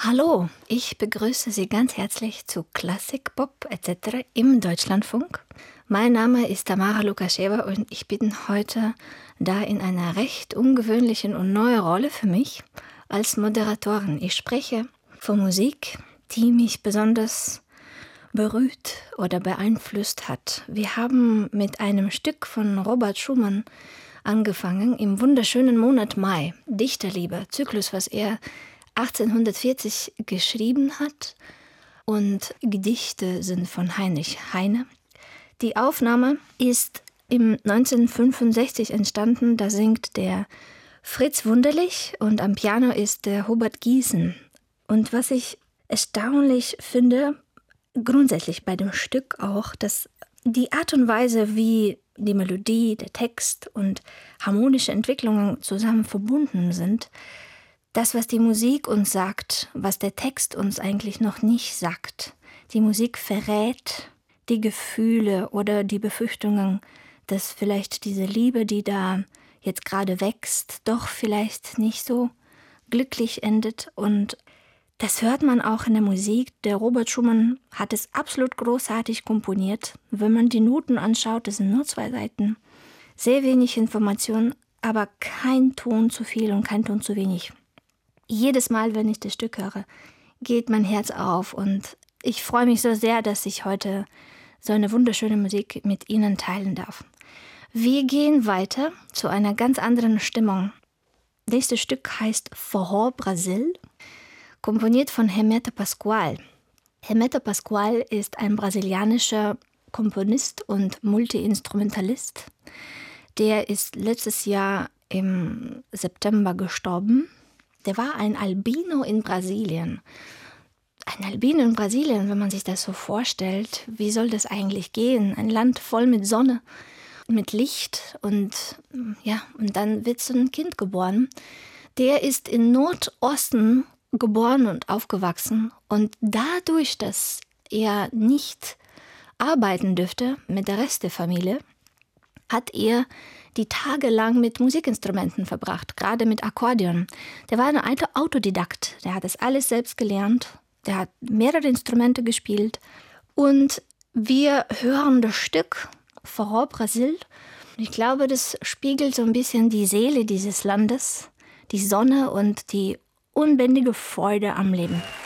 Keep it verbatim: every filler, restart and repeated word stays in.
Hallo, ich begrüße Sie ganz herzlich zu Klassik, Pop et cetera im Deutschlandfunk. Mein Name ist Tamara Lukascheva und ich bin heute da in einer recht ungewöhnlichen und neuen Rolle für mich als Moderatorin. Ich spreche von Musik, die mich besonders berührt oder beeinflusst hat. Wir haben mit einem Stück von Robert Schumann angefangen, im wunderschönen Monat Mai, Dichterliebe, Zyklus, was er achtzehnhundertvierzig geschrieben hat, und Gedichte sind von Heinrich Heine. Die Aufnahme ist im neunzehnhundertfünfundsechzig entstanden, da singt der Fritz Wunderlich und am Piano ist der Hubert Giesen. Und was ich erstaunlich finde, grundsätzlich bei dem Stück auch, dass die Art und Weise, wie die Melodie, der Text und harmonische Entwicklungen zusammen verbunden sind, das, was die Musik uns sagt, was der Text uns eigentlich noch nicht sagt. Die Musik verrät die Gefühle oder die Befürchtungen, dass vielleicht diese Liebe, die da jetzt gerade wächst, doch vielleicht nicht so glücklich endet. Und das hört man auch in der Musik. Der Robert Schumann hat es absolut großartig komponiert. Wenn man die Noten anschaut, das sind nur zwei Seiten. Sehr wenig Information, aber kein Ton zu viel und kein Ton zu wenig. Jedes Mal, wenn ich das Stück höre, geht mein Herz auf und ich freue mich so sehr, dass ich heute so eine wunderschöne Musik mit Ihnen teilen darf. Wir gehen weiter zu einer ganz anderen Stimmung. Das nächste Stück heißt Forró Brasil, komponiert von Hermeto Pascoal. Hermeto Pascoal ist ein brasilianischer Komponist und Multiinstrumentalist. Der ist letztes Jahr im September gestorben. Der war ein Albino in Brasilien. Ein Albino in Brasilien, wenn man sich das so vorstellt, wie soll das eigentlich gehen? Ein Land voll mit Sonne, mit Licht und ja, und dann wird so ein Kind geboren. Der ist im Nordosten geboren und aufgewachsen und dadurch, dass er nicht arbeiten dürfte mit der Rest der Familie, hat er die Tage lang mit Musikinstrumenten verbracht, gerade mit Akkordeon. Der war ein alter Autodidakt, der hat das alles selbst gelernt, der hat mehrere Instrumente gespielt und wir hören das Stück Forró Brasil. Ich glaube, das spiegelt so ein bisschen die Seele dieses Landes, die Sonne und die unbändige Freude am Leben.